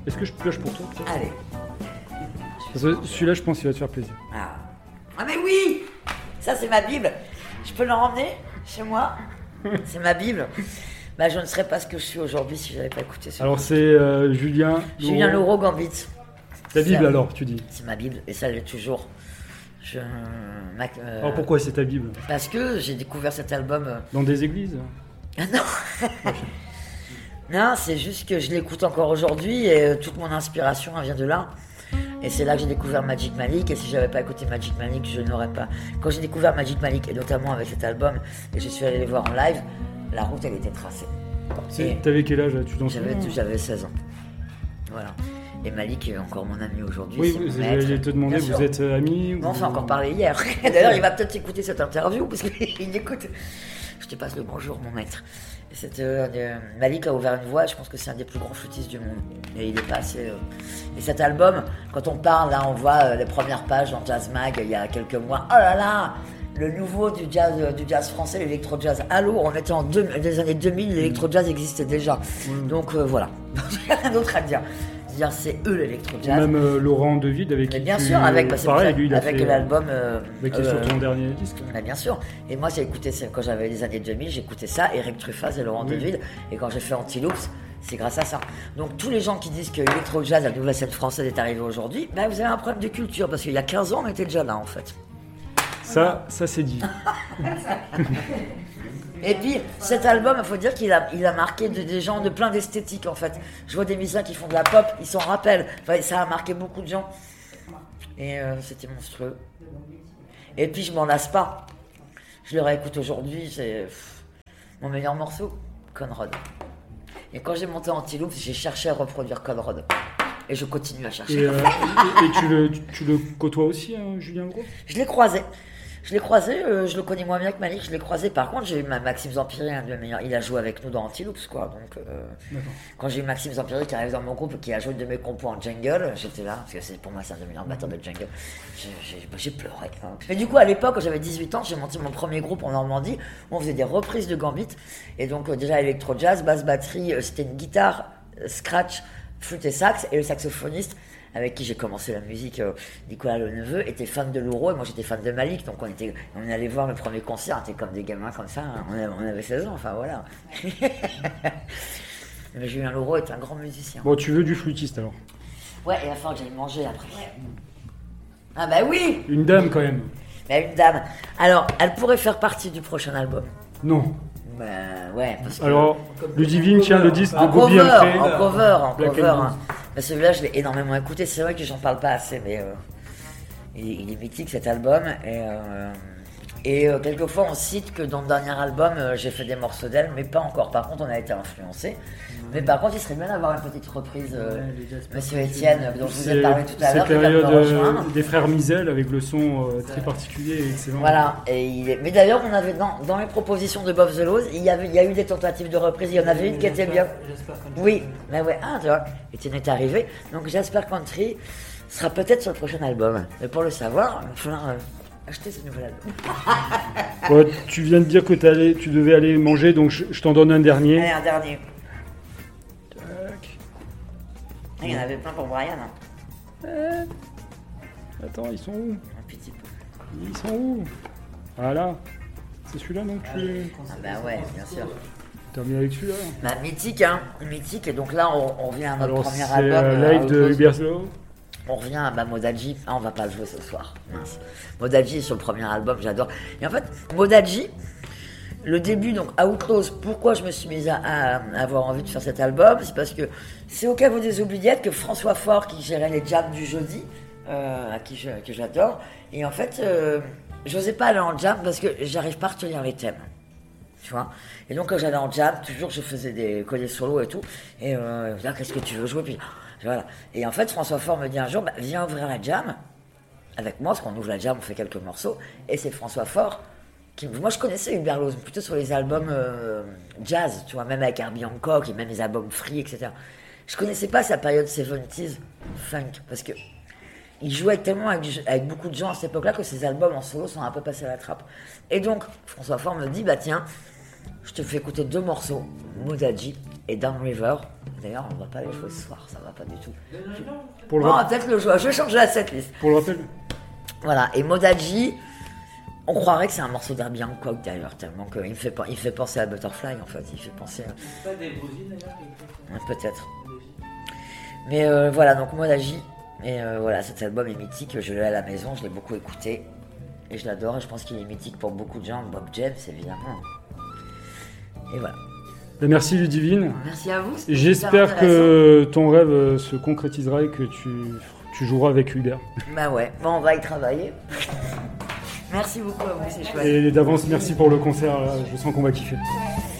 Est-ce que je pioche pour toi peut-être? Allez. Parce que celui-là, je pense qu'il va te faire plaisir. Ah mais oui. Ça c'est ma Bible. Je peux l'emmener chez moi. C'est ma Bible. Bah, je ne serais pas ce que je suis aujourd'hui si je n'avais pas écouté ce Alors c'est Julien Laureau Gambit. Ta Bible alors, tu dis? C'est ma Bible et ça l'est toujours. Alors pourquoi c'est ta Bible? Parce que j'ai découvert cet album... Dans des églises? Ah non. Non, c'est juste que je l'écoute encore aujourd'hui et toute mon inspiration elle vient de là. Et c'est là que j'ai découvert Magic Malik, et si j'avais pas écouté Magic Malik, je n'aurais pas... Quand j'ai découvert Magic Malik, et notamment avec cet album, et je suis allé les voir en live, la route elle était tracée. T'avais quel âge là? Tu J'avais 16 ans. Voilà. Et Malik est encore mon ami aujourd'hui. Oui, j'allais te demander, vous êtes amis? On s'est encore parlé hier. D'ailleurs, il va peut-être écouter cette interview, parce qu'il écoute. Je te passe le bonjour, mon maître. Malik a ouvert une voie, je pense que c'est un des plus grands flûtistes du monde. Et il est passé. Et cet album, quand on parle, là, on voit les premières pages dans Jazz Mag il y a quelques mois. Oh là là, le nouveau du jazz français, l'électro-jazz. Allô, on était en des années 2000, l'électro-jazz existait déjà. Donc voilà, il n'y a rien d'autre à dire. C'est-à-dire, c'est eux l'électro-jazz. Même Laurent Deville avec qui bien sûr, avec lui, il a avec fait l'album. avec sur ton dernier disque. Bien sûr. Et moi, j'ai écouté quand j'avais les années 2000, j'écoutais ça, Eric Truffaz et Laurent Deville. Et quand j'ai fait Antiloops, c'est grâce à ça. Donc tous les gens qui disent que l'électro-jazz, la nouvelle scène française, est arrivée aujourd'hui, vous avez un problème de culture parce qu'il y a 15 ans, on était déjà là en fait. Ça c'est dit. Et puis, cet album, il faut dire qu'il a marqué des gens de plein d'esthétiques, en fait. Je vois des musiciens qui font de la pop, ils s'en rappellent. Enfin, ça a marqué beaucoup de gens. Et c'était monstrueux. Et puis, je m'en lasse pas. Je le réécoute aujourd'hui, c'est mon meilleur morceau, Conrad. Et quand j'ai monté Antiloops, j'ai cherché à reproduire Conrad. Et je continue à chercher. Et tu le côtoies aussi, hein, Julien Gros? Je l'ai croisé. Je le connais moins bien que Malik, je l'ai croisé. Par contre, j'ai eu Maxime Zampiri, un de mes meilleurs. Il a joué avec nous dans Antiloops, quoi. Donc, quand j'ai eu Maxime Zampiri qui arrive dans mon groupe, qui a joué de mes compos en jungle, j'étais là, parce que pour moi, c'est un de mes meilleurs batteurs de jungle. J'ai pleuré. Hein. Mais du coup, à l'époque, quand j'avais 18 ans, j'ai monté mon premier groupe en Normandie, où on faisait des reprises de Gambit. Et donc, déjà, électro-jazz, basse batterie, c'était une guitare, scratch, flûte et sax, et le saxophoniste avec qui j'ai commencé la musique, Nicolas Leneveu, était fan de Louro et moi j'étais fan de Malik, donc on allait voir le premier concert, on était comme des gamins comme ça, hein. On avait 16 ans, enfin voilà. Mais Julien Louro est un grand musicien. Bon, tu veux du flûtiste alors? Ouais, il va falloir que j'aille manger après. Ah bah oui! Une dame quand même. Une dame. Alors, elle pourrait faire partie du prochain album. Non. Bah ouais, parce que... Alors, Ludivine tient le disque de Bobby Humphrey. En cover. Hein. Bah, celui-là, je l'ai énormément écouté. C'est vrai que j'en parle pas assez, mais il est mythique cet album. Et quelquefois, on cite que dans le dernier album, j'ai fait des morceaux d'elle, mais pas encore. Par contre, on a été influencés. Mais par contre, il serait bien d'avoir une petite reprise, Monsieur Étienne, dont je vous ai parlé tout à l'heure. C'est la période des frères Misel avec le son très particulier et excellent. Voilà. Mais d'ailleurs, on avait dans les propositions de Bob the Laws, il y a eu des tentatives de reprise. Il y en avait une qui était bien. Oui, mais ouais. Ah, tu vois, Étienne est arrivé. Donc, Jasper Country sera peut-être sur le prochain album. Mais pour le savoir, il va falloir acheter ce nouvel album. Tu viens de dire que tu devais aller manger, donc je t'en donne un dernier. Allez, un dernier. Il y en avait plein pour Brian. Hein. Attends, ils sont où? Un petit peu. Ils sont où? Voilà. C'est celui-là, non? Ah bah ouais, bien sûr. Terminé avec celui-là. Bah, mythique, hein. Mythique. Et donc là, on revient à notre premier album. Live de Hubert Slow. On revient à Modaji. Ah, on va pas le jouer ce soir. Mince. Modaji est sur le premier album, j'adore. Et en fait, Modaji, le début, donc Outlaws, pourquoi je me suis mise à avoir envie de faire cet album, c'est parce que c'est au caveau des oubliettes que François Faure, qui gérait les jams du jeudi, que j'adore, et en fait, j'osais pas aller en jam parce que j'arrive pas à retenir les thèmes. Tu vois, et donc quand j'allais en jam, toujours je faisais des colliers solo et tout, et là, qu'est-ce que tu veux jouer, puis voilà. Et en fait, François Faure me dit un jour, viens ouvrir la jam avec moi, parce qu'on ouvre la jam, on fait quelques morceaux, et c'est François Faure. Moi je connaissais Hubert Laws plutôt sur les albums jazz, tu vois, même avec Herbie Hancock et même les albums free, etc. Je connaissais pas sa période 70s funk parce que il jouait tellement avec beaucoup de gens à cette époque-là que ses albums en solo sont un peu passés à la trappe. Et donc François Faure me dit tiens, je te fais écouter 2 morceaux, Modaji et Downriver. D'ailleurs, on va pas les jouer ce soir, ça va pas du tout. Pour le On va peut-être le jouer, je vais changer la setlist. Pour le rappel, Voilà, et Modaji, on croirait que c'est un morceau d'Herbie Hancock d'ailleurs, tellement qu'il il fait penser à Butterfly en fait, il fait penser à... C'est pas des Brosines d'ailleurs Ouais, peut-être. Mais voilà, donc Modaji, et voilà, cet album est mythique, je l'ai à la maison, je l'ai beaucoup écouté, et je l'adore, et je pense qu'il est mythique pour beaucoup de gens, Bob James évidemment. Et voilà. merci Ludivine. Merci à vous. c'était J'espère super intéressant. que ton rêve se concrétisera et que tu joueras avec Hubert. Bah ouais, bon, on va y travailler. Merci beaucoup à vous, c'est chouette. Et d'avance, merci pour le concert, là. Je sens qu'on va kiffer.